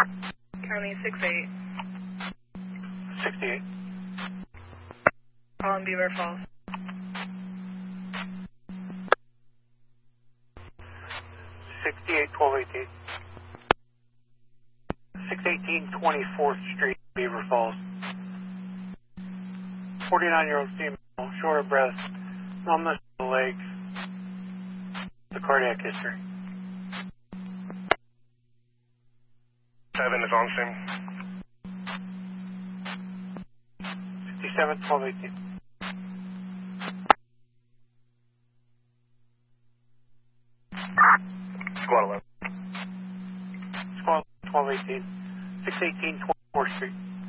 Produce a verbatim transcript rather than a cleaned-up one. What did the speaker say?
County six eight. sixty-eight. Calling Beaver Falls. sixty-eight, twelve eighteen. six eighteen twenty-fourth Street, Beaver Falls. forty-nine-year-old female, short of breath, numbness in the legs, the cardiac history. Seven is on scene. fifty-seven, twelve eighteen. Squad eleven. Squad twelve eighteen. six eighteen twenty-fourth Street.